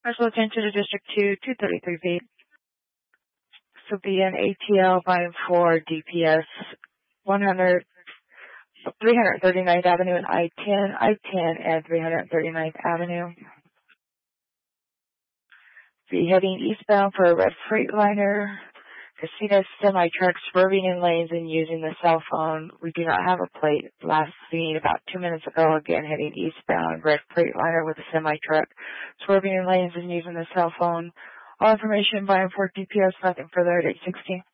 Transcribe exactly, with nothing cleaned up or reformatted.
Marshall attention to District two, two thirty-three feet. This will be an A T L volume four D P S one hundred, three thirty-ninth Avenue and I ten, I ten and three thirty-ninth Avenue. Be heading eastbound for a red Freightliner. Casino semi-truck swerving in lanes and using the cell phone. We do not have a plate. Last seen about two minutes ago, again heading eastbound, red Freightliner with a semi-truck swerving in lanes and using the cell phone. All information by and for D P S, nothing further at eight sixteen.